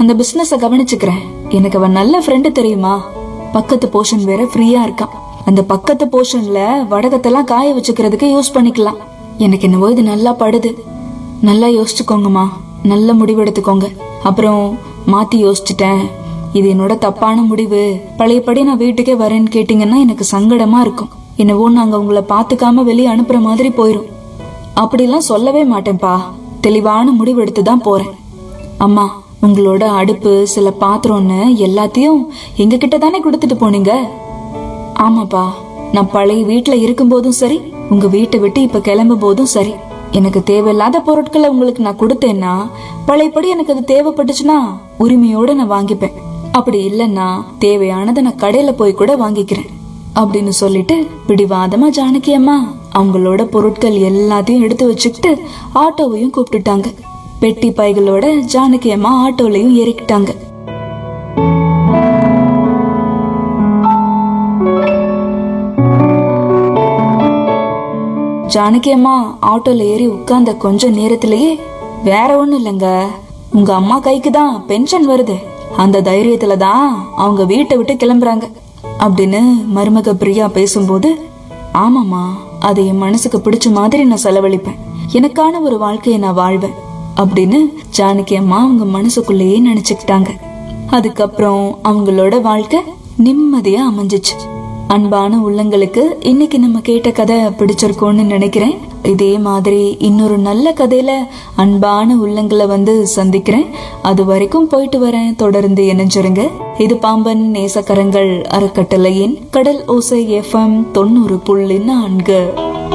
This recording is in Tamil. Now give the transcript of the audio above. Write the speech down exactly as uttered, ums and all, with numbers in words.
அந்த பிசினஸ கவனிச்சுக்கிறேன். எனக்கு அவன் நல்ல ஃப்ரெண்டு தெரியுமா. பக்கத்து போர்ஷன் வேற ஃப்ரீயா இருக்கான். அந்த பக்கத்து போர்ஷன்ல வடகத்தெல்லாம் காய வச்சுக்கிறதுக்கு யூஸ் பண்ணிக்கலாம். எனக்கு என்னவோ இது நல்லா படுது. நல்லா யோசிச்சுக்கோங்கம்மா, நல்ல முடிவு எடுத்துக்கோங்க. அப்புறம் மாத்தி யோசிச்சுட்டேன், இது என்னோட தப்பான முடிவு, பழையபடி நான் வீட்டுக்கே வரேன்னு கேட்டீங்கன்னா எனக்கு சங்கடமா இருக்கும். என்னவோ நாங்க உங்களை பாத்துக்காம வெளியே அனுப்புற மாதிரி போயிரும். அப்படிலாம் சொல்லவே மாட்டேன்பா. தெளிவான முடிவு எடுத்துதான் போறேன். அம்மா, உங்களோட அடுப்பு சில பாத்திரம்னு எல்லாத்தையும் எங்க கிட்ட தானே கொடுத்துட்டு போனீங்க? ஆமாப்பா, நான் பழைய வீட்டுல இருக்கும் போதும் சரி, உங்க வீட்டை விட்டு இப்ப கிளம்பும் போதும் சரி, எனக்கு தேவையில்லாத பொருட்களை உங்களுக்கு நான் கொடுத்தேன்னா பழையபடி எனக்கு அது தேவைப்பட்டுச்சுன்னா உரிமையோட நான் வாங்கிப்பேன். அப்படி இல்லைன்னா தேவையானதை நான் கடையில போய் கூட வாங்கிக்கிறேன் அப்படின்னு சொல்லிட்டு பிடிவாதமா ஜானகி அம்மா அவங்களோட பொருட்கள் எல்லாத்தையும் எடுத்து வச்சுக்கிட்டு ஆட்டோவையும் கூப்பிட்டுட்டாங்க. பெட்டி பைகளோட ஜானகி அம்மா ஆட்டோலையும் ஏறிக்கிட்டாங்க. ஜானகி அம்மா ஆட்டோல ஏறி உட்கார்ந்த கொஞ்ச நேரத்திலேயே, வேற ஒண்ணும் இல்லைங்க, உங்க அம்மா கைக்கு தான் பென்ஷன் வருது, அந்த தைரியத்துலதான் அவங்க வீட்டை விட்டு கிளம்புறாங்க அப்படின்னு மருமக பிரியா பேசும்போது, ஆமாமா, அதை என் மனசுக்கு பிடிச்ச மாதிரி நான் செலவழிப்பேன், எனக்கான ஒரு வாழ்க்கையை நான் வாழ்வேன் அப்படின்னு ஜானகி அம்மா அவங்க மனசுக்குள்ளேயே நினைச்சுக்கிட்டாங்க. அதுக்கப்புறம் அவங்களோட வாழ்க்கை நிம்மதியா அமைஞ்சிச்சு. அன்பான உள்ளங்களுக்கு இன்னைக்கு நம்ம கேட்ட கதை பிடிச்சிருக்கோம்னு நினைக்கிறேன். இதே மாதிரி இன்னொரு நல்ல கதையில அன்பான உள்ளங்களை வந்து சந்திக்கிறேன். அது வரைக்கும் போயிட்டு வரேன். தொடர்ந்து இணைஞ்சிருங்க. இது பாம்பன் நேசக்கரங்கள் அறக்கட்டளையின் கடல் ஓசை எஃப்எம் தொண்ணூறு புள்ளி நான்கு.